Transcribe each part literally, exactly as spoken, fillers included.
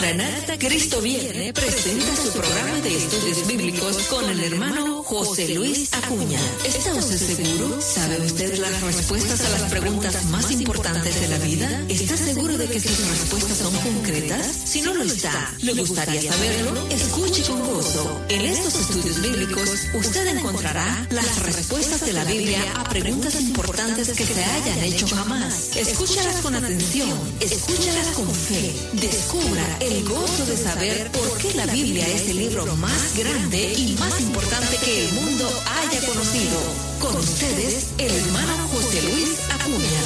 Maranata, Cristo Viene presenta su programa de estudios bíblicos con el hermano José Luis Acuña. ¿Está usted seguro? ¿Sabe usted las respuestas a las preguntas más importantes de la vida? ¿Está seguro de que sus respuestas son concretas? Si no lo está, ¿le gustaría saberlo? Escuche con gozo. En estos estudios bíblicos, usted encontrará las respuestas de la Biblia a preguntas importantes que se hayan hecho jamás. Escúchalas con atención, escúchalas con fe. Descubra el gozo de saber por qué la Biblia es el libro más grande y más importante que el mundo haya conocido. Con ustedes, el hermano José Luis Acuña.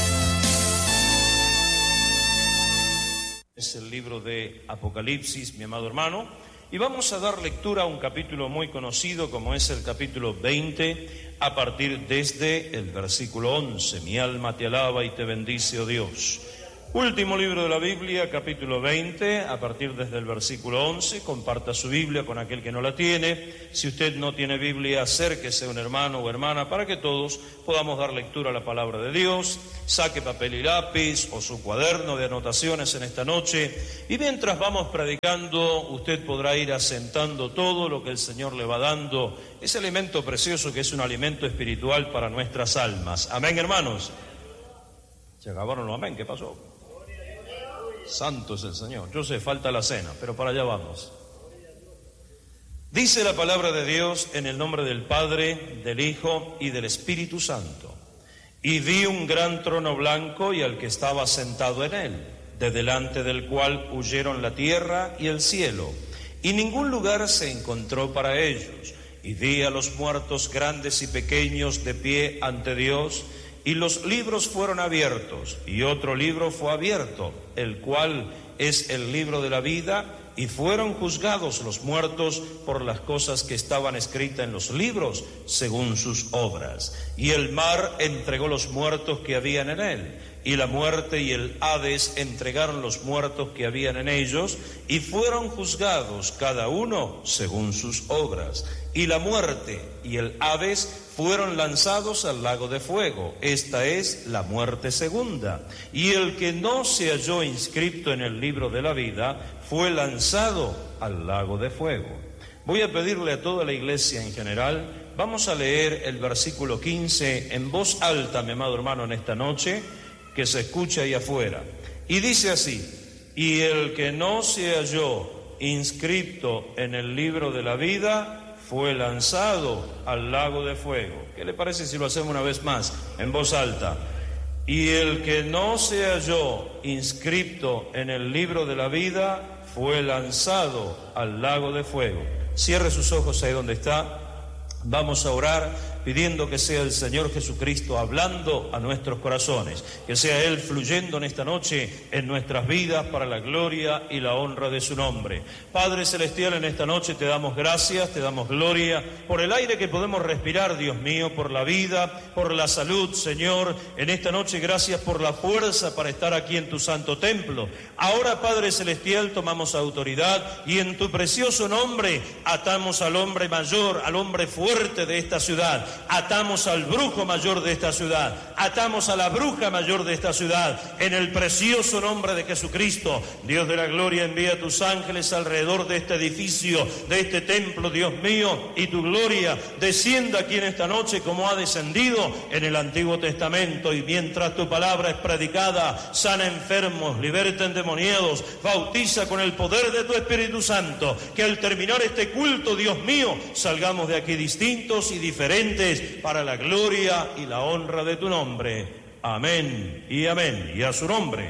Es el libro de Apocalipsis, mi amado hermano, y vamos a dar lectura a un capítulo muy conocido como es el capítulo veinte, a partir desde el versículo once. Mi alma te alaba y te bendice, oh Dios. Último libro de la Biblia, capítulo veinte, a partir desde el versículo once. Comparta su Biblia con aquel que no la tiene. Si usted no tiene Biblia, acérquese a un hermano o hermana para que todos podamos dar lectura a la palabra de Dios. Saque papel y lápiz o su cuaderno de anotaciones en esta noche. Y mientras vamos predicando, usted podrá ir asentando todo lo que el Señor le va dando. Ese alimento precioso que es un alimento espiritual para nuestras almas. Amén, hermanos. Se acabaron los amén. ¿Qué pasó? Santo es el Señor. Yo sé, falta la cena, pero para allá vamos. Dice la palabra de Dios en el nombre del Padre, del Hijo y del Espíritu Santo. Y vi un gran trono blanco y al que estaba sentado en él, de delante del cual huyeron la tierra y el cielo, y ningún lugar se encontró para ellos. Y vi a los muertos grandes y pequeños de pie ante Dios, y los libros fueron abiertos, y otro libro fue abierto, el cual es el libro de la vida, y fueron juzgados los muertos por las cosas que estaban escritas en los libros, según sus obras. Y el mar entregó los muertos que habían en él, y la muerte y el Hades entregaron los muertos que habían en ellos, y fueron juzgados cada uno según sus obras. Y la muerte y el Hades fueron lanzados al lago de fuego. Esta es la muerte segunda. Y el que no se halló inscrito en el libro de la vida fue lanzado al lago de fuego. Voy a pedirle a toda la iglesia en general, vamos a leer el versículo quince en voz alta, mi amado hermano, en esta noche, que se escucha ahí afuera. Y dice así: y el que no se halló inscrito en el libro de la vida fue lanzado al lago de fuego. ¿Qué le parece si lo hacemos una vez más, en voz alta? Y el que no se halló inscrito en el libro de la vida fue lanzado al lago de fuego. Cierre sus ojos ahí donde está. Vamos a orar pidiendo que sea el Señor Jesucristo hablando a nuestros corazones, que sea Él fluyendo en esta noche en nuestras vidas para la gloria y la honra de su nombre. Padre Celestial, en esta noche te damos gracias, te damos gloria por el aire que podemos respirar, Dios mío, por la vida, por la salud, Señor. En esta noche gracias por la fuerza para estar aquí en tu santo templo. Ahora, Padre Celestial, tomamos autoridad y en tu precioso nombre atamos al hombre mayor, al hombre fuerte de esta ciudad. Atamos al brujo mayor de esta ciudad, atamos a la bruja mayor de esta ciudad, en el precioso nombre de Jesucristo. Dios de la gloria, envía tus ángeles alrededor de este edificio, de este templo, Dios mío, y tu gloria descienda aquí en esta noche como ha descendido en el Antiguo Testamento. Y mientras tu palabra es predicada, sana enfermos, liberta endemoniados, bautiza con el poder de tu Espíritu Santo, que al terminar este culto, Dios mío, salgamos de aquí distintos y diferentes para la gloria y la honra de tu nombre. Amén y amén. Y a su nombre.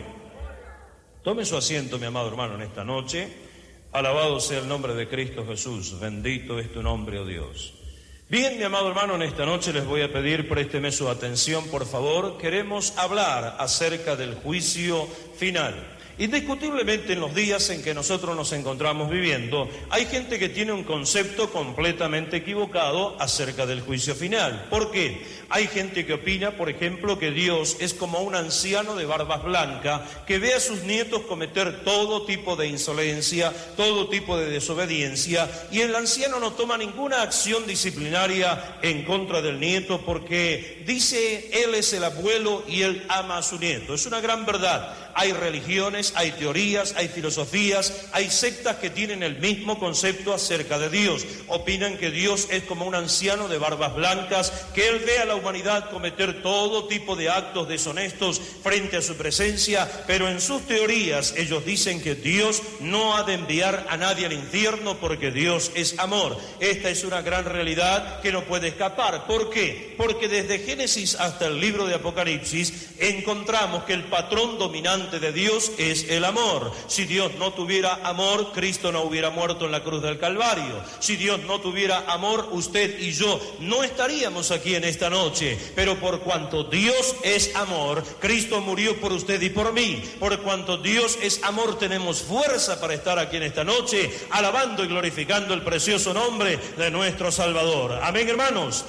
Tome su asiento, mi amado hermano, en esta noche. Alabado sea el nombre de Cristo Jesús. Bendito es tu nombre, oh Dios. Bien, mi amado hermano, en esta noche les voy a pedir, présteme su atención, por favor. Queremos hablar acerca del juicio final. Indiscutiblemente, en los días en que nosotros nos encontramos viviendo, hay gente que tiene un concepto completamente equivocado acerca del juicio final. ¿Por qué? Hay gente que opina, por ejemplo, que Dios es como un anciano de barbas blancas que ve a sus nietos cometer todo tipo de insolencia, todo tipo de desobediencia, y el anciano no toma ninguna acción disciplinaria en contra del nieto porque dice, él es el abuelo y él ama a su nieto. Es una gran verdad. Hay religiones, hay teorías, hay filosofías, hay sectas que tienen el mismo concepto acerca de Dios. Opinan que Dios es como un anciano de barbas blancas, que Él ve a la humanidad cometer todo tipo de actos deshonestos frente a su presencia, pero en sus teorías ellos dicen que Dios no ha de enviar a nadie al infierno porque Dios es amor. Esta es una gran realidad que no puede escapar. ¿Por qué? Porque desde Génesis hasta el libro de Apocalipsis encontramos que el patrón dominante de Dios es el amor. Si Dios no tuviera amor, Cristo no hubiera muerto en la cruz del Calvario. Si Dios no tuviera amor, usted y yo no estaríamos aquí en esta noche. Pero por cuanto Dios es amor, Cristo murió por usted y por mí. Por cuanto Dios es amor, tenemos fuerza para estar aquí en esta noche, alabando y glorificando el precioso nombre de nuestro Salvador. Amén, hermanos.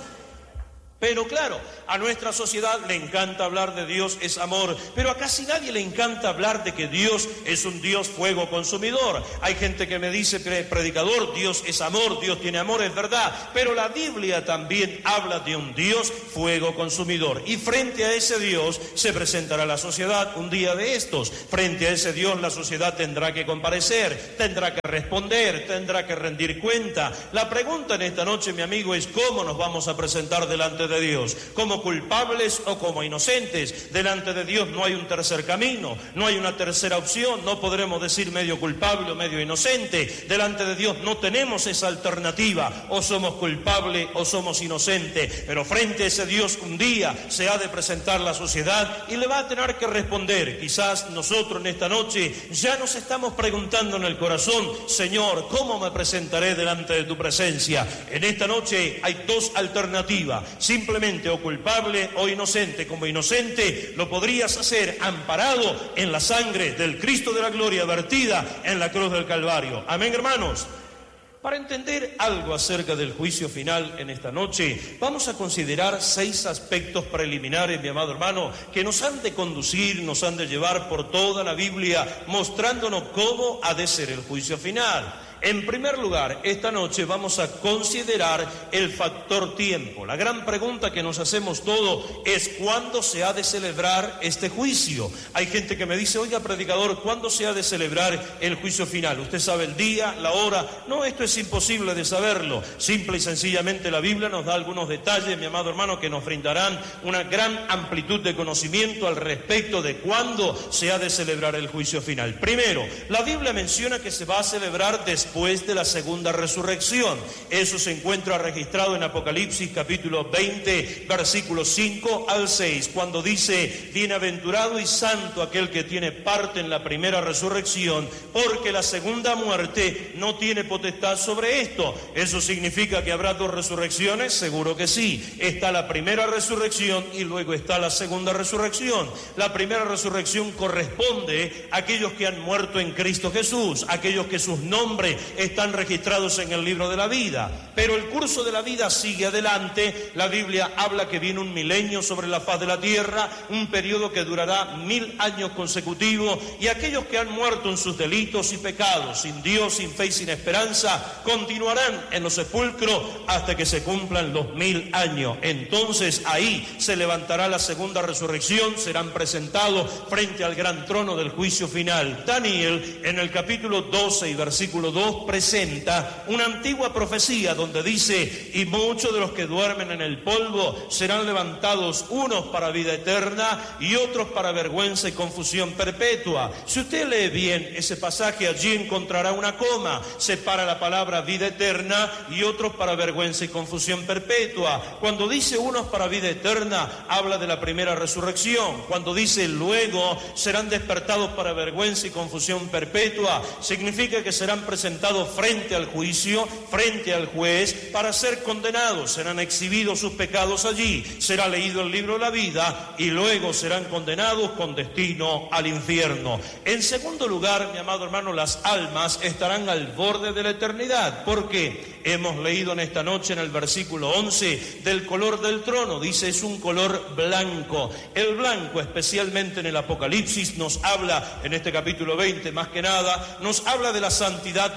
Pero claro, a nuestra sociedad le encanta hablar de Dios es amor, pero a casi nadie le encanta hablar de que Dios es un Dios fuego consumidor. Hay gente que me dice, predicador, Dios es amor, Dios tiene amor, es verdad, pero la Biblia también habla de un Dios fuego consumidor. Y frente a ese Dios se presentará la sociedad un día de estos. Frente a ese Dios la sociedad tendrá que comparecer, tendrá que responder, tendrá que rendir cuenta. La pregunta en esta noche, mi amigo, es cómo nos vamos a presentar delante de Dios, como culpables o como inocentes. Delante de Dios no hay un tercer camino, no hay una tercera opción, no podremos decir medio culpable o medio inocente. Delante de Dios no tenemos esa alternativa, o somos culpables o somos inocentes, pero frente a ese Dios un día se ha de presentar la sociedad y le va a tener que responder. Quizás nosotros en esta noche ya nos estamos preguntando en el corazón, Señor, ¿cómo me presentaré delante de tu presencia? En esta noche hay dos alternativas, simplemente o culpable o inocente. Como inocente lo podrías hacer amparado en la sangre del Cristo de la gloria vertida en la cruz del Calvario. Amén, hermanos. Para entender algo acerca del juicio final en esta noche, vamos a considerar seis aspectos preliminares, mi amado hermano, que nos han de conducir, nos han de llevar por toda la Biblia, mostrándonos cómo ha de ser el juicio final. En primer lugar, esta noche vamos a considerar el factor tiempo. La gran pregunta que nos hacemos todos es ¿cuándo se ha de celebrar este juicio? Hay gente que me dice, oiga, predicador, ¿cuándo se ha de celebrar el juicio final? ¿Usted sabe el día, la hora? No, esto es imposible de saberlo. Simple y sencillamente la Biblia nos da algunos detalles, mi amado hermano, que nos brindarán una gran amplitud de conocimiento al respecto de cuándo se ha de celebrar el juicio final. Primero, la Biblia menciona que se va a celebrar después después de la segunda resurrección. Eso se encuentra registrado en Apocalipsis capítulo veinte, versículos cinco al seis, cuando dice, bienaventurado y santo aquel que tiene parte en la primera resurrección, porque la segunda muerte no tiene potestad sobre esto. ¿Eso significa que habrá dos resurrecciones? Seguro que sí. Está la primera resurrección y luego está la segunda resurrección. La primera resurrección corresponde a aquellos que han muerto en Cristo Jesús, aquellos que sus nombres están registrados en el libro de la vida. Pero el curso de la vida sigue adelante. La Biblia habla que viene un milenio sobre la faz de la tierra, un periodo que durará mil años consecutivos, y aquellos que han muerto en sus delitos y pecados, sin Dios, sin fe y sin esperanza, continuarán en los sepulcros hasta que se cumplan los mil años. Entonces ahí se levantará la segunda resurrección, serán presentados frente al gran trono del juicio final. Daniel, en el capítulo doce y versículo dos, presenta una antigua profecía donde dice, y muchos de los que duermen en el polvo serán levantados, unos para vida eterna y otros para vergüenza y confusión perpetua. Si usted lee bien ese pasaje, allí encontrará una coma, separa la palabra vida eterna y otros para vergüenza y confusión perpetua. Cuando dice unos para vida eterna, habla de la primera resurrección. Cuando dice luego serán despertados para vergüenza y confusión perpetua, significa que serán presentados frente al juicio, frente al juez, para ser condenados. Serán exhibidos sus pecados allí, será leído el libro de la vida y luego serán condenados con destino al infierno. En segundo lugar, mi amado hermano, las almas estarán al borde de la eternidad. ¿Por qué? Hemos leído en esta noche en el versículo once del color del trono, dice es un color blanco. El blanco, especialmente en el Apocalipsis, nos habla, en este capítulo veinte más que nada, nos habla de la santidad de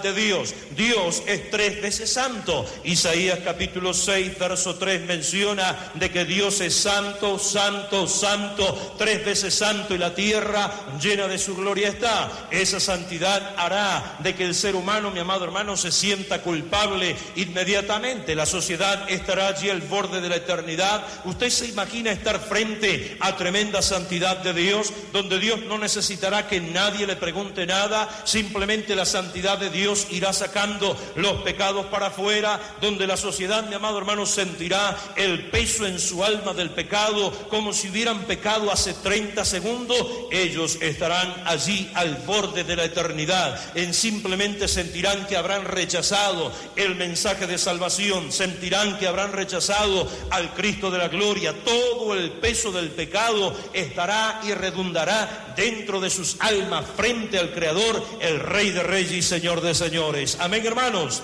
de Dios. Dios es tres veces santo. Isaías capítulo seis, verso tres menciona de que Dios es santo, santo, santo, tres veces santo, y la tierra llena de su gloria está. Esa santidad hará de que el ser humano, mi amado hermano, se sienta culpable inmediatamente. La sociedad estará allí al borde de la eternidad. ¿Usted se imagina estar frente a tremenda santidad de Dios, donde Dios no necesitará que nadie le pregunte nada? Simplemente la santidad de Dios irá sacando los pecados para afuera, donde la sociedad, mi amado hermano, sentirá el peso en su alma del pecado, como si hubieran pecado hace treinta segundos. Ellos estarán allí al borde de la eternidad. En simplemente sentirán que habrán rechazado el mensaje de salvación, sentirán que habrán rechazado al Cristo de la gloria. Todo el peso del pecado estará y redundará dentro de sus almas frente al Creador, el Rey de Reyes y Señor de Señores. Amén, hermanos.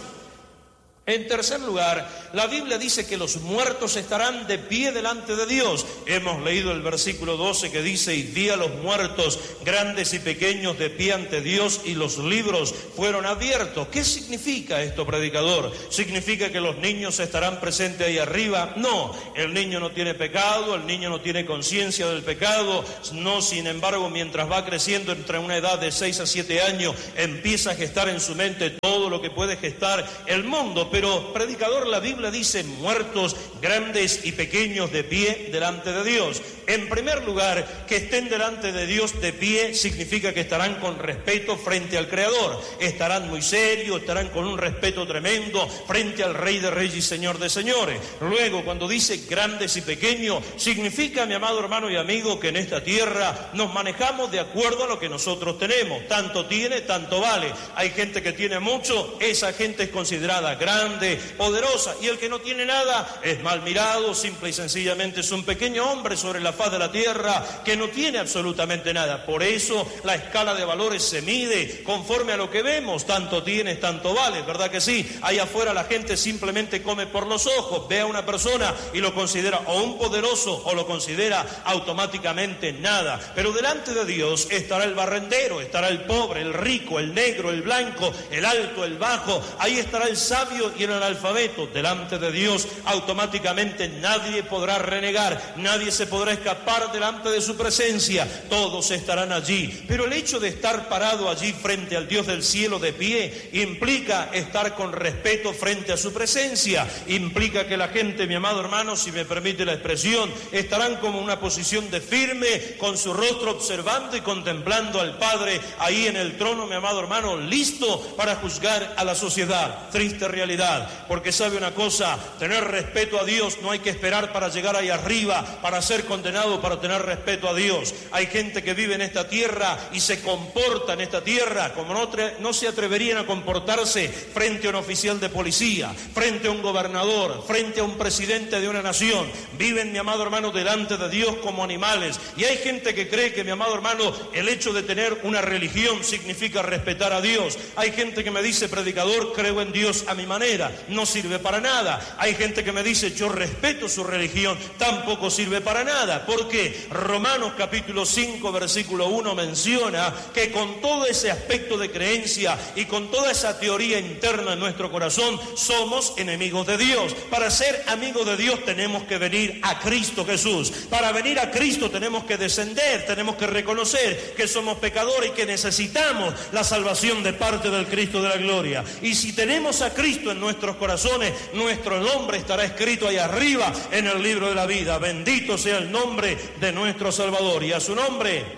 En tercer lugar, la Biblia dice que los muertos estarán de pie delante de Dios. Hemos leído el versículo doce que dice: y vi a los muertos, grandes y pequeños, de pie ante Dios, y los libros fueron abiertos. ¿Qué significa esto, predicador? ¿Significa que los niños estarán presentes ahí arriba? No, el niño no tiene pecado, el niño no tiene conciencia del pecado. No, sin embargo, mientras va creciendo entre una edad de seis a siete años, empieza a gestar en su mente todo lo que puede gestar el mundo. Pero, predicador, la Biblia dice muertos, grandes y pequeños, de pie delante de Dios. En primer lugar, que estén delante de Dios de pie significa que estarán con respeto frente al Creador. Estarán muy serios, estarán con un respeto tremendo frente al Rey de Reyes y Señor de Señores. Luego, cuando dice grandes y pequeños, significa, mi amado hermano y amigo, que en esta tierra nos manejamos de acuerdo a lo que nosotros tenemos. Tanto tiene, tanto vale. Hay gente que tiene mucho, esa gente es considerada grande, poderosa, y el que no tiene nada es mal mirado, simple y sencillamente es un pequeño hombre sobre la faz de la tierra que no tiene absolutamente nada. Por eso la escala de valores se mide conforme a lo que vemos. Tanto tienes, tanto vales, ¿verdad que sí? Ahí afuera la gente simplemente come por los ojos, ve a una persona y lo considera o un poderoso o lo considera automáticamente nada. Pero delante de Dios estará el barrendero, estará el pobre, el rico, el negro, el blanco, el alto, el bajo. Ahí estará el sabio y el analfabeto. Delante de Dios automáticamente nadie podrá renegar, nadie se podrá escapar delante de su presencia. Todos estarán allí. Pero el hecho de estar parado allí frente al Dios del cielo de pie implica estar con respeto frente a su presencia. Implica que la gente, mi amado hermano, si me permite la expresión, estarán como una posición de firme, con su rostro observando y contemplando al Padre ahí en el trono, mi amado hermano, listo para juzgar a la sociedad. Triste realidad, porque sabe una cosa, tener respeto a Dios no hay que esperar para llegar ahí arriba, para ser condenado, para tener respeto a Dios. Hay gente que vive en esta tierra y se comporta en esta tierra como no, no se atreverían a comportarse frente a un oficial de policía, frente a un gobernador, frente a un presidente de una nación. Viven, mi amado hermano, delante de Dios como animales. Y hay gente que cree que, mi amado hermano, el hecho de tener una religión significa respetar a Dios. Hay gente que me dice: predicador, creo en Dios a mi manera. No sirve para nada. Hay gente que me dice: yo respeto su religión. Tampoco sirve para nada. Porque Romanos capítulo cinco versículo uno menciona que con todo ese aspecto de creencia y con toda esa teoría interna en nuestro corazón somos enemigos de Dios. Para ser amigos de Dios tenemos que venir a Cristo Jesús. Para venir a Cristo tenemos que descender, tenemos que reconocer que somos pecadores y que necesitamos la salvación de parte del Cristo de la gloria. Y si tenemos a Cristo en nuestros corazones, nuestro nombre estará escrito ahí arriba en el libro de la vida. Bendito sea el nombre de nuestro Salvador, y a su nombre.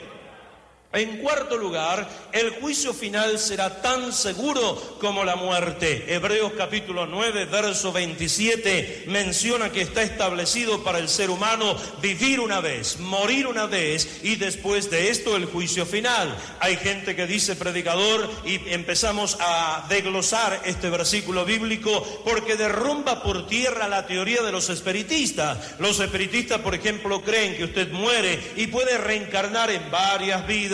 En cuarto lugar, el juicio final será tan seguro como la muerte. Hebreos capítulo nueve, verso veintisiete, menciona que está establecido para el ser humano vivir una vez, morir una vez, y después de esto el juicio final. Hay gente que dice, predicador, y empezamos a desglosar este versículo bíblico, porque derrumba por tierra la teoría de los espiritistas. Los espiritistas, por ejemplo, creen que usted muere y puede reencarnar en varias vidas,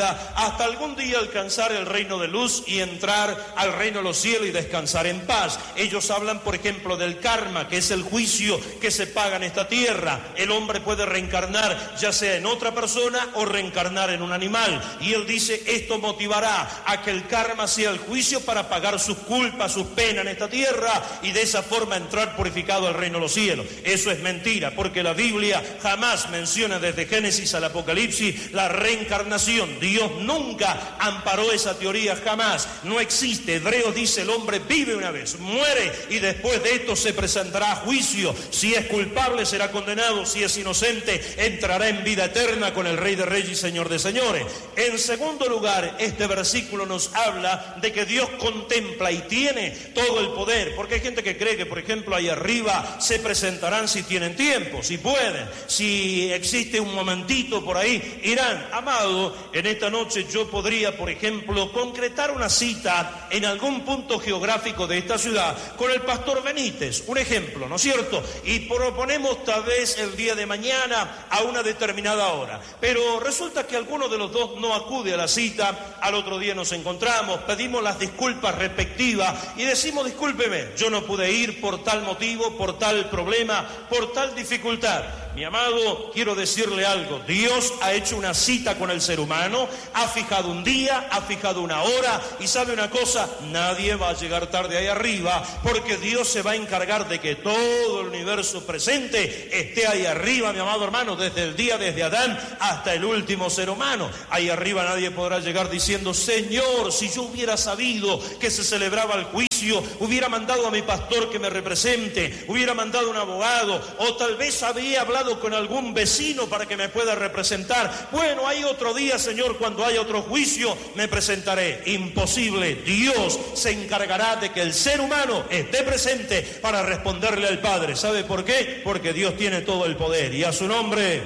vida hasta algún día alcanzar el reino de luz y entrar al reino de los cielos y descansar en paz. Ellos hablan, por ejemplo, del karma, que es el juicio que se paga en esta tierra. El hombre puede reencarnar ya sea en otra persona o reencarnar en un animal. Y él dice, esto motivará a que el karma sea el juicio para pagar sus culpas, sus penas en esta tierra y de esa forma entrar purificado al reino de los cielos. Eso es mentira, porque la Biblia jamás menciona desde Génesis al Apocalipsis la reencarnación. Dios nunca amparó esa teoría, jamás. No existe. Hebreos dice, el hombre vive una vez, muere y después de esto se presentará a juicio. Si es culpable será condenado, si es inocente entrará en vida eterna con el Rey de Reyes y Señor de Señores. En segundo lugar, este versículo nos habla de que Dios contempla y tiene todo el poder, porque hay gente que cree que, por ejemplo, ahí arriba se presentarán si tienen tiempo, si pueden, si existe un momentito por ahí, irán. Amado, en esta noche yo podría, por ejemplo, concretar una cita en algún punto geográfico de esta ciudad con el pastor Benítez, un ejemplo, ¿no es cierto? Y proponemos tal vez el día de mañana a una determinada hora, pero resulta que alguno de los dos no acude a la cita, al otro día nos encontramos, pedimos las disculpas respectivas y decimos, discúlpeme, yo no pude ir por tal motivo, por tal problema, por tal dificultad. Mi amado, quiero decirle algo, Dios ha hecho una cita con el ser humano, ha fijado un día, ha fijado una hora, y sabe una cosa, nadie va a llegar tarde ahí arriba, porque Dios se va a encargar de que todo el universo presente esté ahí arriba, mi amado hermano, desde el día, desde Adán hasta el último ser humano. Ahí arriba nadie podrá llegar diciendo, Señor, si yo hubiera sabido que se celebraba el juicio, hubiera mandado a mi pastor que me represente, hubiera mandado a un abogado, o tal vez había hablado con algún vecino para que me pueda representar. Bueno, hay otro día, Señor, cuando haya otro juicio, me presentaré. Imposible. Dios se encargará de que el ser humano esté presente para responderle al Padre. ¿Sabe por qué? Porque Dios tiene todo el poder y a su nombre.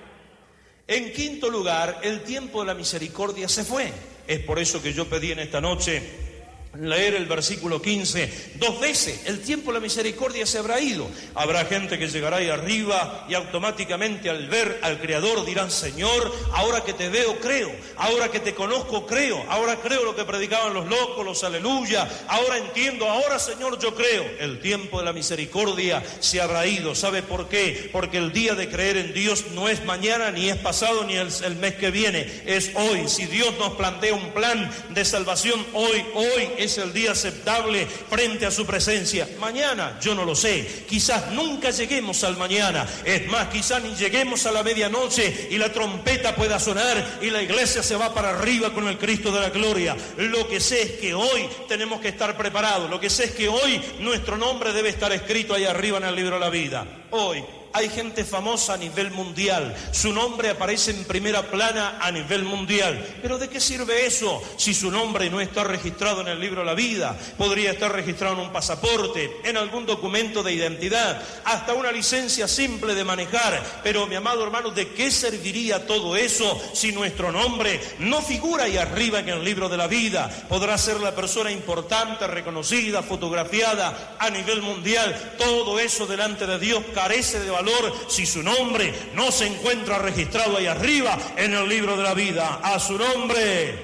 En quinto lugar, el tiempo de la misericordia se fue. Es por eso que yo pedí en esta noche leer el versículo quince dos veces. El tiempo de la misericordia se habrá ido. Habrá gente que llegará ahí arriba y automáticamente al ver al Creador dirán, Señor, ahora que te veo creo, ahora que te conozco creo, ahora creo lo que predicaban los locos, los aleluya, ahora entiendo, ahora Señor yo creo. El tiempo de la misericordia se habrá ido. ¿Sabe por qué? Porque el día de creer en Dios no es mañana, ni es pasado, ni el, el mes que viene, es hoy. Si Dios nos plantea un plan de salvación hoy, hoy es el día aceptable frente a su presencia. Mañana, yo no lo sé, quizás nunca lleguemos al mañana, es más, quizás ni lleguemos a la medianoche y la trompeta pueda sonar y la iglesia se va para arriba con el Cristo de la gloria. Lo que sé es que hoy tenemos que estar preparados, lo que sé es que hoy nuestro nombre debe estar escrito ahí arriba en el libro de la vida. Hoy hay gente famosa a nivel mundial, su nombre aparece en primera plana a nivel mundial. ¿Pero de qué sirve eso si su nombre no está registrado en el libro de la vida? Podría estar registrado en un pasaporte, en algún documento de identidad, hasta una licencia simple de manejar. Pero mi amado hermano, ¿de qué serviría todo eso si nuestro nombre no figura ahí arriba en el libro de la vida? Podrá ser la persona importante, reconocida, fotografiada a nivel mundial. Todo eso delante de Dios carece de valor si su nombre no se encuentra registrado ahí arriba en el libro de la vida. A su nombre.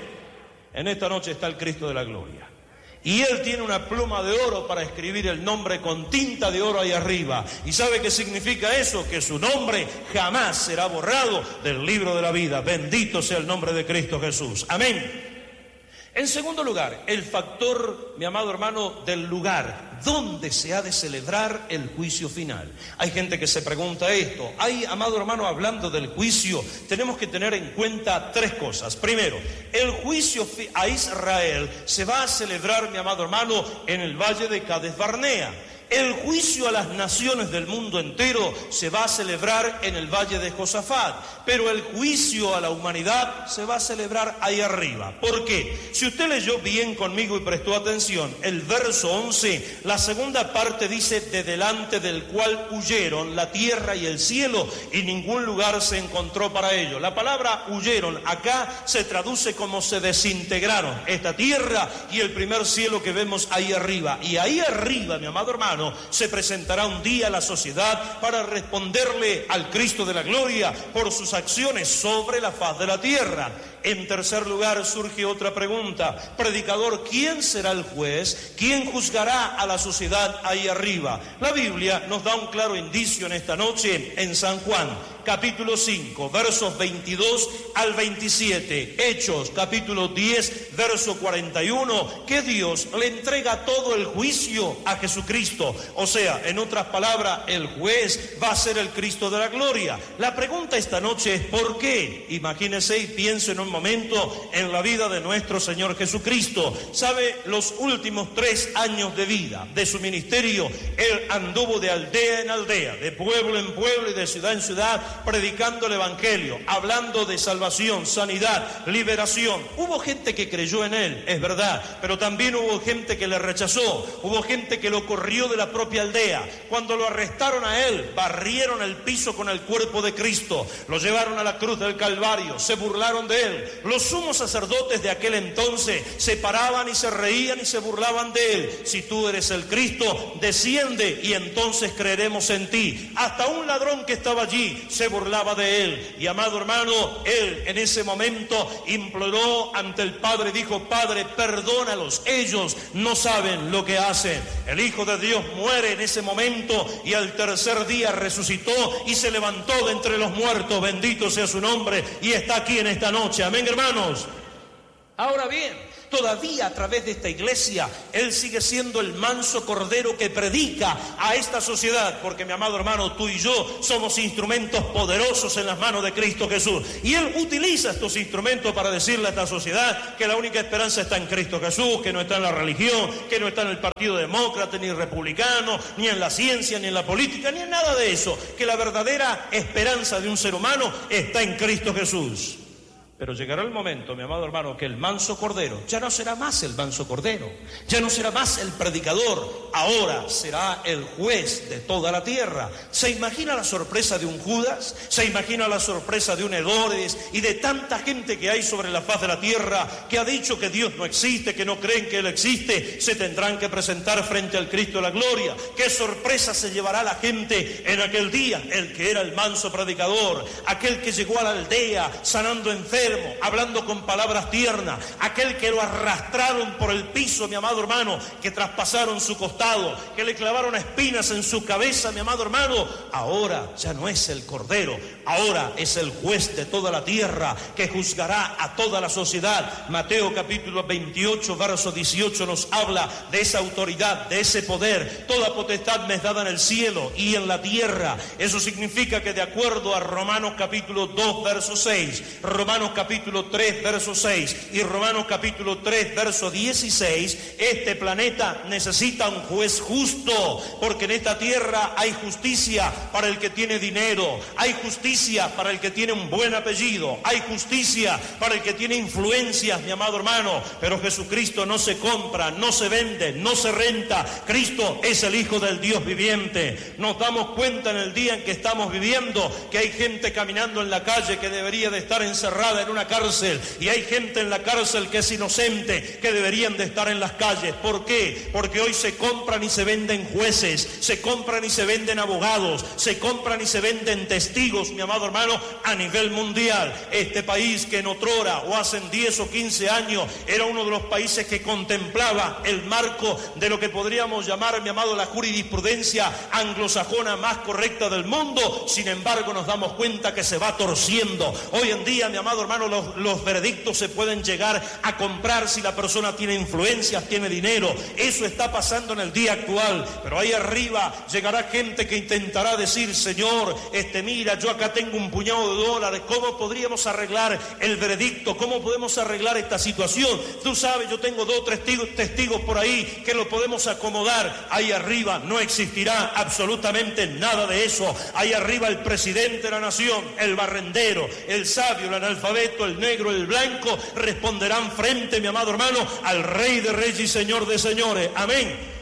En esta noche está el Cristo de la gloria. Y Él tiene una pluma de oro para escribir el nombre con tinta de oro ahí arriba. ¿Y sabe qué significa eso? Que su nombre jamás será borrado del libro de la vida. Bendito sea el nombre de Cristo Jesús. Amén. En segundo lugar, el factor, mi amado hermano, del lugar, ¿dónde se ha de celebrar el juicio final? Hay gente que se pregunta esto. Hay, amado hermano, hablando del juicio, tenemos que tener en cuenta tres cosas. Primero, el juicio a Israel se va a celebrar, mi amado hermano, en el valle de Cades Barnea. El juicio a las naciones del mundo entero se va a celebrar en el valle de Josafat, pero el juicio a la humanidad se va a celebrar ahí arriba. ¿Por qué? Si usted leyó bien conmigo y prestó atención, el verso once, la segunda parte dice, de delante del cual huyeron la tierra y el cielo, y ningún lugar se encontró para ellos. La palabra huyeron acá se traduce como se desintegraron, esta tierra y el primer cielo que vemos ahí arriba. Y ahí arriba, mi amado hermano, se presentará un día a la sociedad para responderle al Cristo de la gloria por sus acciones sobre la faz de la tierra. En tercer lugar, surge otra pregunta. Predicador, ¿quién será el juez? ¿Quién juzgará a la sociedad ahí arriba? La Biblia nos da un claro indicio en esta noche en San Juan, capítulo cinco, versos veintidós al veintisiete. Hechos, capítulo diez, verso cuarenta y uno, que Dios le entrega todo el juicio a Jesucristo. O sea, en otras palabras, el juez va a ser el Cristo de la gloria. La pregunta esta noche es ¿por qué? Imagínese y piense en un momento en la vida de nuestro Señor Jesucristo. ¿Sabe? Los últimos tres años de vida de su ministerio, Él anduvo de aldea en aldea, de pueblo en pueblo y de ciudad en ciudad, predicando el Evangelio, hablando de salvación, sanidad, liberación. Hubo gente que creyó en Él, es verdad, pero también hubo gente que le rechazó, hubo gente que lo corrió de la propia aldea. Cuando lo arrestaron a Él, barrieron el piso con el cuerpo de Cristo, lo llevaron a la cruz del Calvario, se burlaron de Él. Los sumos sacerdotes de aquel entonces se paraban y se reían y se burlaban de Él. Si tú eres el Cristo, desciende y entonces creeremos en ti. Hasta un ladrón que estaba allí se burlaba de Él. Y amado hermano, Él en ese momento imploró ante el Padre, dijo: Padre, perdónalos, ellos no saben lo que hacen. El Hijo de Dios muere en ese momento y al tercer día resucitó y se levantó de entre los muertos. Bendito sea su nombre y está aquí en esta noche. Amén, hermanos. Ahora bien, todavía a través de esta iglesia, Él sigue siendo el manso cordero que predica a esta sociedad, porque mi amado hermano, tú y yo somos instrumentos poderosos en las manos de Cristo Jesús, y Él utiliza estos instrumentos para decirle a esta sociedad que la única esperanza está en Cristo Jesús, que no está en la religión, que no está en el Partido Demócrata, ni republicano, ni en la ciencia, ni en la política, ni en nada de eso, que la verdadera esperanza de un ser humano está en Cristo Jesús. Pero llegará el momento, mi amado hermano, que el manso cordero ya no será más el manso cordero, ya no será más el predicador, ahora será el juez de toda la tierra. ¿Se imagina la sorpresa de un Judas? ¿Se imagina la sorpresa de un Herodes y de tanta gente que hay sobre la faz de la tierra que ha dicho que Dios no existe, que no creen que Él existe? Se tendrán que presentar frente al Cristo de la gloria. ¿Qué sorpresa se llevará la gente en aquel día? El que era el manso predicador, aquel que llegó a la aldea sanando enfermos, hablando con palabras tiernas, aquel que lo arrastraron por el piso, mi amado hermano, que traspasaron su costado, que le clavaron espinas en su cabeza, mi amado hermano, ahora ya no es el cordero, ahora es el juez de toda la tierra que juzgará a toda la sociedad. Mateo capítulo veintiocho, verso dieciocho nos habla de esa autoridad, de ese poder. Toda potestad me es dada en el cielo y en la tierra. Eso significa que de acuerdo a Romanos capítulo dos, verso seis, Romanos capítulo tres, verso seis y Romanos capítulo tres, verso dieciséis, este planeta necesita un juez justo, porque en esta tierra hay justicia para el que tiene dinero, hay justicia para el que tiene un buen apellido, hay justicia para el que tiene influencias, mi amado hermano, pero Jesucristo no se compra, no se vende, no se renta. Cristo es el Hijo del Dios viviente. Nos damos cuenta en el día en que estamos viviendo que hay gente caminando en la calle que debería de estar encerrada en una cárcel, y hay gente en la cárcel que es inocente, que deberían de estar en las calles. ¿Por qué? Porque hoy se compran y se venden jueces, se compran y se venden abogados, se compran y se venden testigos, mi amado hermano, a nivel mundial. Este país que en otrora o hace diez o quince años era uno de los países que contemplaba el marco de lo que podríamos llamar, mi amado, la jurisprudencia anglosajona más correcta del mundo, sin embargo nos damos cuenta que se va torciendo. Hoy en día, mi amado hermano, los, los veredictos se pueden llegar a comprar si la persona tiene influencias, tiene dinero. Eso está pasando en el día actual, pero ahí arriba llegará gente que intentará decir: Señor, este mira, yo acá tengo un puñado de dólares, ¿cómo podríamos arreglar el veredicto? ¿Cómo podemos arreglar esta situación? Tú sabes, yo tengo dos testigos, testigos por ahí que lo podemos acomodar. Ahí arriba no existirá absolutamente nada de eso. Ahí arriba el presidente de la nación, el barrendero, el sabio, el analfabeto, el negro, el blanco, responderán frente, mi amado hermano, al Rey de Reyes y Señor de Señores. Amén.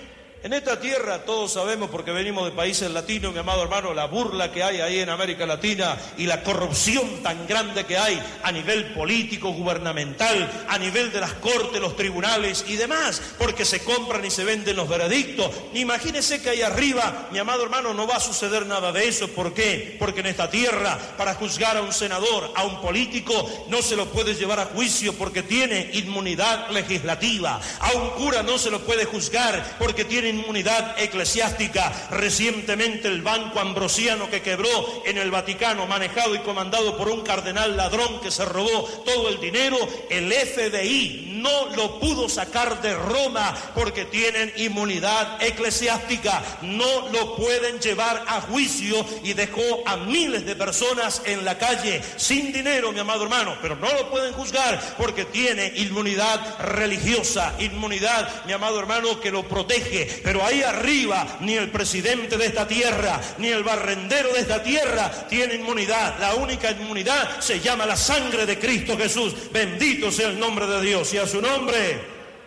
En esta tierra todos sabemos, porque venimos de países latinos, mi amado hermano, la burla que hay ahí en América Latina y la corrupción tan grande que hay a nivel político, gubernamental, a nivel de las cortes, los tribunales y demás, porque se compran y se venden los veredictos. Imagínese que ahí arriba, mi amado hermano, no va a suceder nada de eso. ¿Por qué? Porque en esta tierra, para juzgar a un senador, a un político, no se lo puede llevar a juicio porque tiene inmunidad legislativa. A un cura no se lo puede juzgar porque tiene inmunidad eclesiástica. Recientemente el Banco Ambrosiano que quebró en el Vaticano, manejado y comandado por un cardenal ladrón que se robó todo el dinero, el F B I no lo pudo sacar de Roma porque tienen inmunidad eclesiástica. No lo pueden llevar a juicio y dejó a miles de personas en la calle sin dinero, mi amado hermano, pero no lo pueden juzgar porque tiene inmunidad religiosa, inmunidad, mi amado hermano, que lo protege. Pero ahí arriba ni el presidente de esta tierra ni el barrendero de esta tierra tiene inmunidad. La única inmunidad se llama la sangre de Cristo Jesús. Bendito sea el nombre de Dios y a su nombre.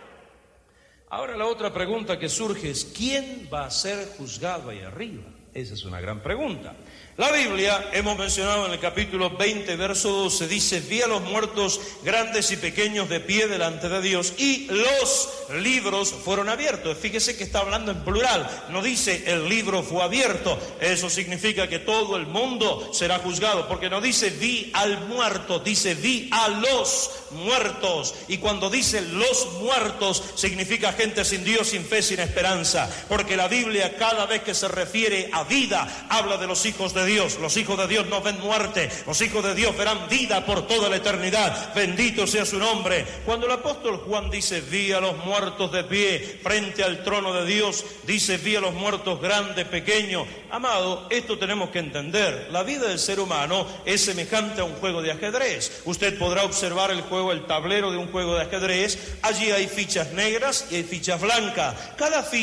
Ahora la otra pregunta que surge es: ¿quién va a ser juzgado ahí arriba? Esa es una gran pregunta. La Biblia, hemos mencionado en el capítulo veinte, verso doce, dice: vi a los muertos grandes y pequeños de pie delante de Dios y los libros fueron abiertos. Fíjese que está hablando en plural, no dice el libro fue abierto. Eso significa que todo el mundo será juzgado, porque no dice vi al muerto, dice vi a los muertos. Y cuando dice los muertos, significa gente sin Dios, sin fe, sin esperanza, porque la Biblia cada vez que se refiere a vida, habla de los hijos de Dios. Dios. Los hijos de Dios no ven muerte, los hijos de Dios verán vida por toda la eternidad. Bendito sea su nombre. Cuando el apóstol Juan dice vi a los muertos de pie frente al trono de Dios, dice vi a los muertos grandes, pequeños. Amado, esto tenemos que entender. La vida del ser humano es semejante a un juego de ajedrez. Usted podrá observar el juego, el tablero de un juego de ajedrez. Allí hay fichas negras y hay fichas blancas. Cada ficha